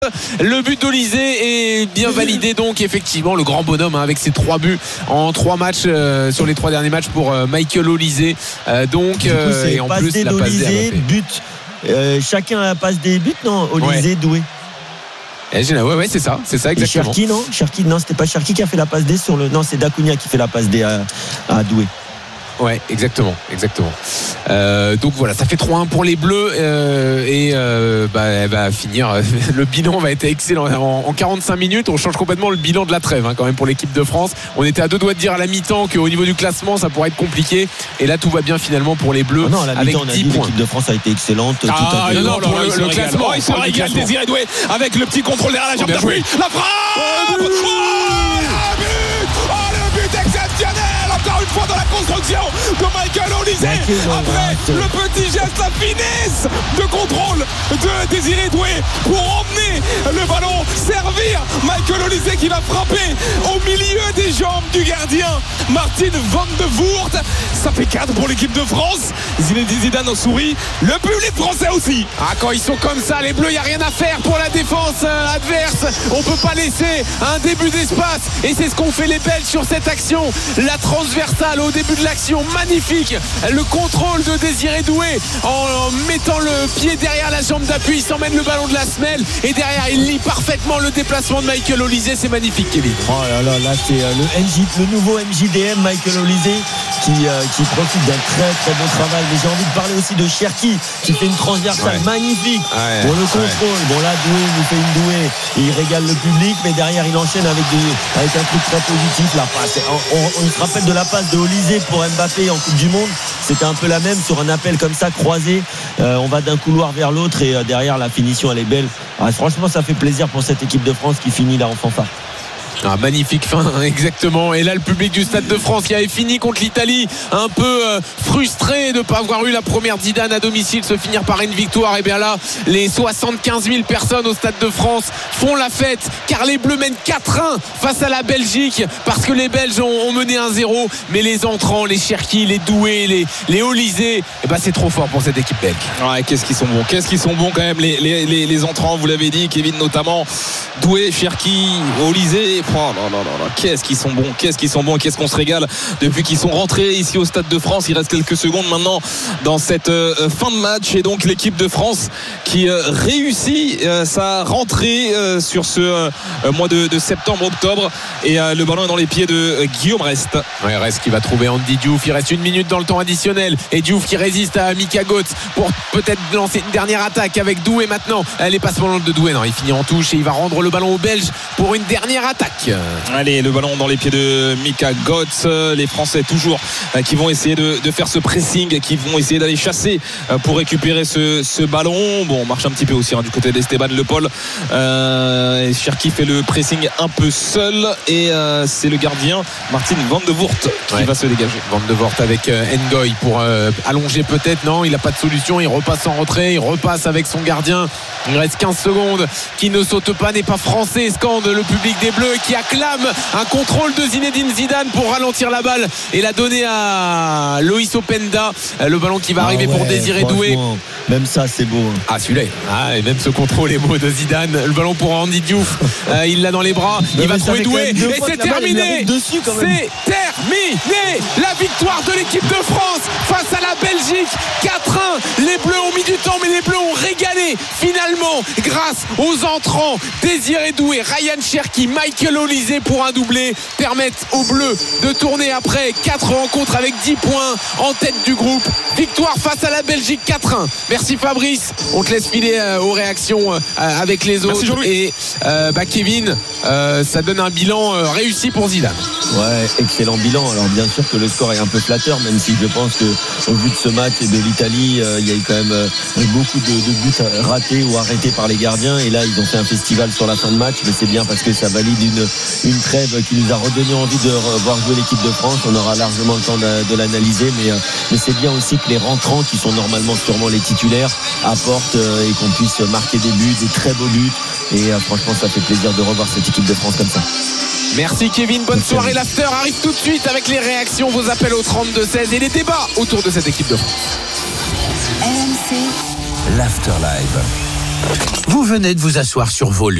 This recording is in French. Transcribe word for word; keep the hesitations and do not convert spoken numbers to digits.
Le but d'Olysée est bien validé, donc effectivement le grand bonhomme hein, avec ses trois buts en trois matchs euh, sur les trois derniers matchs pour euh, Michael Olysée. Euh, donc du coup, euh, et en plus la passe d'Olysée, but. Euh, chacun a la passe des buts, non Olysée, ouais. Doué. Eh, ouais, ouais, c'est ça, c'est ça exactement. Cherki, non Cherki, non, c'était pas Cherki qui a fait la passe D sur le. Non, c'est Dacunia qui fait la passe D à, à Doué. Ouais, exactement, exactement. Euh, donc voilà, ça fait trois un pour les Bleus euh, et euh, bah, elle va finir. Le bilan va être excellent en, en quarante-cinq minutes. On change complètement le bilan de la trêve hein, quand même pour l'équipe de France. On était à deux doigts de dire à la mi-temps qu'au niveau du classement, ça pourrait être compliqué. Et là, tout va bien finalement pour les Bleus. Oh non, à la avec mi-temps, on a dix dit points. L'équipe de France a été excellente. Ah, tout à non, non, pour non, le, le classement. Oh, il se régale, Désiré Doué avec le petit contrôle derrière la jambe d'appui. La frappe. Oh, le but. Oh, le but exceptionnel. Encore une fois dans la construction de Michael Olysée. Après le petit geste, la finesse de contrôle de Désiré Doué pour emmener le ballon, servir Michael Olysée qui va frapper au milieu des jambes du gardien Martin Van de Voort. Ça fait quatre pour l'équipe de France. Zinedine Zidane en sourit, le public français aussi. Ah, quand ils sont comme ça, les Bleus, il n'y a rien à faire pour la défense euh, adverse. On ne peut pas laisser un début d'espace et c'est ce qu'ont fait les Belges sur cette action. La transversale au début de l'action, magnifique. Le contrôle de Désiré Doué en mettant le pied derrière la jambe d'appui, il s'emmène le ballon de la semelle et derrière il lit parfaitement le déplacement de Michael Olysée. C'est magnifique, Kevin. Oh là là, là c'est euh, le, M J, le nouveau M J D M Michael Olysée qui, euh, qui profite d'un très très bon travail. Mais j'ai envie de parler aussi de Cherki qui fait une transversale ouais. magnifique ouais, pour le contrôle. Ouais. Bon là Doué nous fait une Doué et il régale le public, mais derrière il enchaîne avec, des, avec un truc très positif. La passe, on, on, on se rappelle de la passe de Olysée pour Mbappé en Coupe du Monde, c'était un peu la même sur un appel comme ça croisé, euh, on va d'un couloir vers l'autre et euh, derrière la finition elle est belle. Ah, franchement ça fait plaisir pour cette équipe de France qui finit là en fanfare. Ah, magnifique fin, exactement. Et là, le public du Stade de France qui avait fini contre l'Italie, un peu euh, frustré de ne pas avoir eu la première Zidane à domicile, se finir par une victoire. Et bien là, les soixante-quinze mille personnes au Stade de France font la fête car les Bleus mènent quatre un face à la Belgique parce que les Belges ont, ont mené un zéro. Mais les entrants, les Cherki, les Doué, les, les Olysée, et ben c'est trop fort pour cette équipe belge. Ouais, qu'est-ce qu'ils sont bons, qu'est-ce qu'ils sont bons quand même, les, les, les, les entrants, vous l'avez dit, Kevin notamment. Doué, Cherki, Olysée. Oh là là là là, qu'est-ce qu'ils sont bons, qu'est-ce qu'ils sont bons, qu'est-ce qu'on se régale depuis qu'ils sont rentrés ici au Stade de France. Il reste quelques secondes maintenant dans cette euh, fin de match et donc l'équipe de France qui euh, réussit euh, sa rentrée euh, sur ce euh, mois de, de septembre-octobre et euh, le ballon est dans les pieds de euh, Guillaume Rest. Ouais, Rest qui va trouver Andy Diouf. Il reste une minute dans le temps additionnel et Diouf qui résiste à Mika Götze pour peut-être lancer une dernière attaque avec Doué maintenant. Les passements de Doué, non, il finit en touche et il va rendre le ballon aux Belges pour une dernière attaque. Allez, le ballon dans les pieds de Mika Götze. Les Français toujours qui vont essayer de, de faire ce pressing, qui vont essayer d'aller chasser pour récupérer ce, ce ballon. Bon, on marche un petit peu aussi hein, du côté d'Esteban Le Paul. Euh, Cherki fait le pressing un peu seul et euh, c'est le gardien Martin Van de Voort qui ouais. va se dégager. Van de Voort avec euh, Ngoy pour euh, allonger peut-être. Non, il n'a pas de solution. Il repasse en retrait. Il repasse avec son gardien. Il reste quinze secondes. Qui ne saute pas, n'est pas français. Scande le public des Bleus qui acclame un contrôle de Zinedine Zidane pour ralentir la balle et la donner à Loïs Openda. Le ballon qui va ah arriver ouais, pour Désiré Doué. Même ça c'est beau. Ah celui-là. Ah, et même ce contrôle est beau de Zidane. Le ballon pour Andy Diouf. euh, il l'a dans les bras. Il va trouver Doué et c'est terminé. C'est terminé. La victoire de l'équipe de France face à la Belgique. quatre un. Les Bleus ont mis du temps mais les Bleus ont régalé finalement grâce aux entrants Désiré Doué, Ryan Cherki, Michael Olysée pour un doublé, permettent aux Bleus de tourner après quatre rencontres avec dix points en tête du groupe. Victoire face à la Belgique quatre un. Merci Fabrice, on te laisse filer euh, aux réactions euh, avec les autres. Merci et euh, bah, Kevin, euh, ça donne un bilan euh, réussi pour Zidane. Ouais, excellent bilan. Alors bien sûr que le score est un peu flatteur, même si je pense que au vu de ce match et de l'Italie, euh, il y a eu quand même euh, beaucoup de, de buts ratés ou arrêtés par les gardiens et là ils ont fait un festival sur la fin de match, mais c'est bien parce que ça valide une, une trêve qui nous a redonné envie de voir jouer l'équipe de France. On aura largement le temps de, de l'analyser, mais, mais c'est bien aussi que les rentrants qui sont normalement sûrement les titulaires apportent euh, et qu'on puisse marquer des buts, des très beaux buts et euh, franchement ça fait plaisir de revoir cette équipe de France comme ça. Merci Kevin, bonne Merci. soirée. L'after arrive tout de suite avec les réactions, vos appels au trente-deux seize et les débats autour de cette équipe de France. R M C l'After Live. Vous venez de vous asseoir sur vos